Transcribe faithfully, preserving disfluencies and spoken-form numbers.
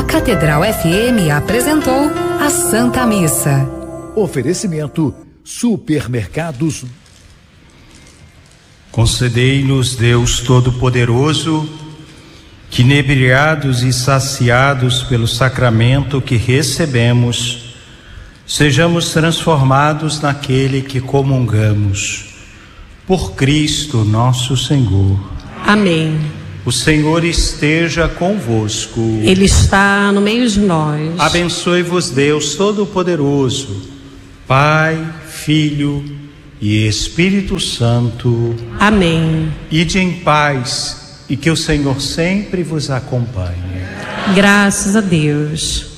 Catedral F M apresentou a Santa Missa. Oferecimento Supermercados. Concedei-nos, Deus Todo-Poderoso, que inebriados e saciados pelo sacramento que recebemos, sejamos transformados naquele que comungamos. Por Cristo nosso Senhor. Amém. O Senhor esteja convosco. Ele está no meio de nós. Abençoe-vos Deus Todo-Poderoso, Pai, Filho e Espírito Santo. Amém. Ide em paz e que o Senhor sempre vos acompanhe. Graças a Deus.